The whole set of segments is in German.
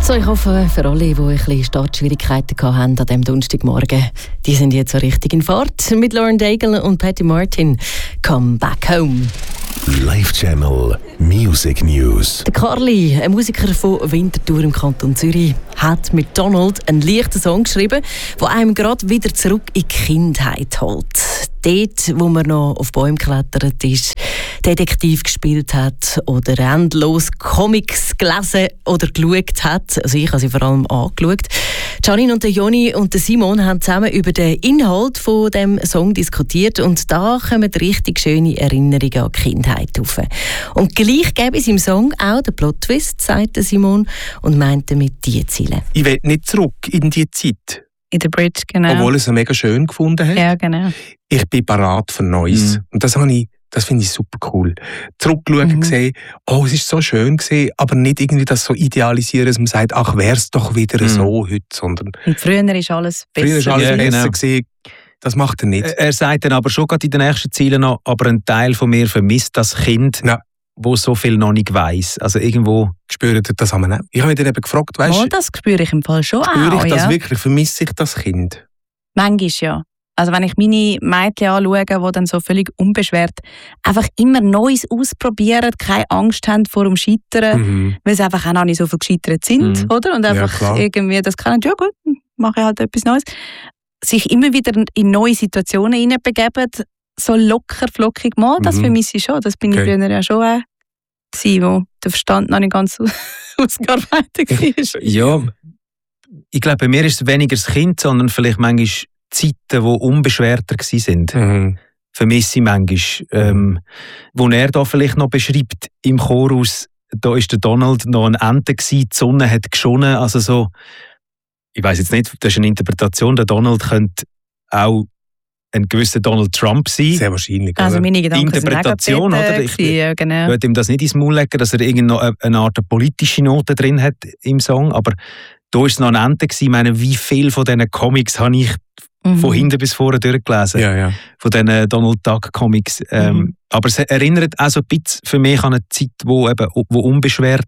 So, ich hoffe, für alle, die ein bisschen Startschwierigkeiten hatten an diesem Donnerstagmorgen, die sind jetzt so richtig in Fahrt. Mit Lauren Daigle und Patty Martin. Come back home. Live Channel Music News. Der Carly, ein Musiker von Winterthur im Kanton Zürich, hat mit Donald einen leichten Song geschrieben, der einem gerade wieder zurück in die Kindheit holt. Dort, wo man noch auf Bäumen geklettert ist, Detektiv gespielt hat oder endlos Comics gelesen oder geschaut hat. Also ich habe sie vor allem angeschaut. Janine und Joni und Simon haben zusammen über den Inhalt von dem Song diskutiert und da kommen richtig schöne Erinnerungen an die Kindheit auf. Und gleich gäbe es im Song auch den Plot-Twist, sagte Simon und meinte mit die Ziele. Ich will nicht zurück in die Zeit. In der Bridge, genau. Obwohl es mega schön gefunden hat. Ja, genau. Ich bin parat für Neues. Und das finde ich super cool. Zurückschauen, gesehen, oh, es ist so schön gewesen, aber nicht irgendwie das so idealisieren, dass man sagt, ach, wär's doch wieder so heute, sondern... Und früher ist alles besser. Früher ist alles besser gewesen. Das macht er nicht. Er sagt dann aber schon gerade in den nächsten Zielen noch, aber ein Teil von mir vermisst das Kind, wo so viel noch nicht weiss. Also irgendwo... Spürt das haben wir auch. Ich habe mich dann eben gefragt, weißt du... das spüre ich im Fall schon auch. Spüre ich das wirklich? Vermisse ich das Kind? Manchmal ja. Also wenn ich meine Mädchen anschaue, die dann so völlig unbeschwert einfach immer Neues ausprobieren, keine Angst haben vor dem Scheitern, weil sie einfach auch noch nicht so viel gescheitert sind, oder? Und einfach irgendwie das können, ja gut, mache ich halt etwas Neues. Sich immer wieder in neue Situationen hineinbegeben, so locker, flockig mal, das vermisse ich schon. Das bin ich früher ja schon auch gewesen, wo der Verstand noch nicht ganz ausgearbeitet war. Ja, ich glaube, bei mir ist es weniger das Kind, sondern vielleicht manchmal Zeiten, die unbeschwerter waren. Vermisse ich manchmal. Wo er da vielleicht noch beschreibt, im Chorus, da war der Donald noch ein Ente, die Sonne hat geschonnen. Also so, ich weiss jetzt nicht, das ist eine Interpretation, der Donald könnte auch ein gewisser Donald Trump sein. Sehr wahrscheinlich. Also meine Gedanken Interpretation, sind oder? Ich würde ihm das nicht ins Maul legen, dass er eine Art politische Note drin hat im Song, aber da war es noch ein Ende. Ich meine, wie viele von diesen Comics habe ich von hinten bis vorne durchgelesen? Ja. Von diesen Donald Duck Comics. Aber es erinnert auch so ein bisschen für mich an eine Zeit, wo unbeschwerter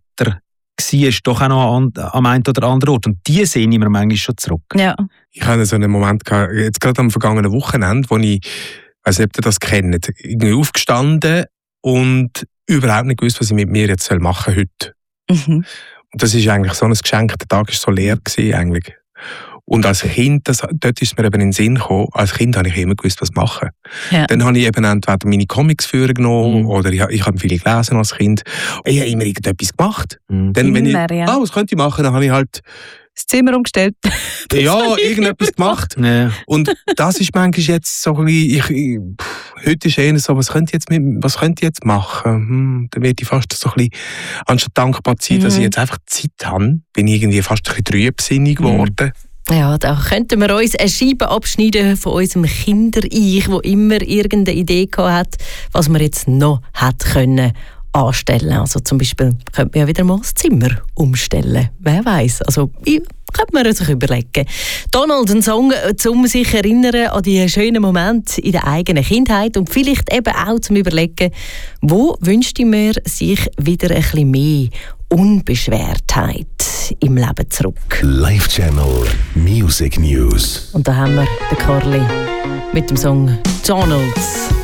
war, doch auch noch am einen oder anderen Ort. Und die sehen wir manchmal schon zurück. Ja. Ich hatte so einen Moment gehabt, jetzt gerade am vergangenen Wochenende, wo ich, weiß nicht, ob ihr das kennt, irgendwie aufgestanden und überhaupt nicht gewusst, was ich mit mir jetzt machen soll heute. Und das ist eigentlich so ein Geschenk, der Tag war so leer gewesen, eigentlich. Und als Kind, dort ist mir eben in den Sinn gekommen, als Kind habe ich immer gewusst, was machen. Ja. Dann habe ich eben entweder meine Comics vorgenommen oder ich habe viel gelesen als Kind. Ich habe immer irgendetwas gemacht. Dann, wenn was könnte ich machen, dann habe ich halt das Zimmer umgestellt. Ja, irgendetwas gemacht. Ja. Und das ist manchmal jetzt so ein bisschen, heute ist eher so, was könnte ich jetzt machen? Dann werde ich fast so ein bisschen, anstatt dankbar zu sein, dass ich jetzt einfach Zeit habe, bin ich irgendwie fast ein bisschen trübsinnig geworden. Ja, da könnten wir uns eine Scheibe abschneiden von unserem Kinder-Ich, das immer irgendeine Idee hat, was wir jetzt noch hätte können anstellen. Also zum Beispiel könnte man ja wieder mal das Zimmer umstellen. Wer weiß? Also könnte man sich überlegen. Donald, ein Song, um sich erinnern an die schönen Momente in der eigenen Kindheit und vielleicht eben auch zum Überlegen, wo wünschte man sich wieder ein bisschen mehr Unbeschwertheit im Leben zurück. Live Channel Music News. Und da haben wir den Carly mit dem Song Donalds.